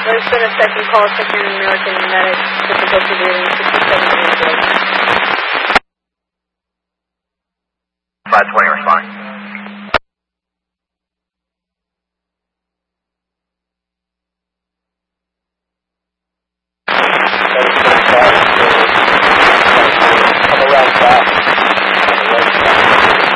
There's been a second call taken in American Medic, difficulty reading 67 Android. 520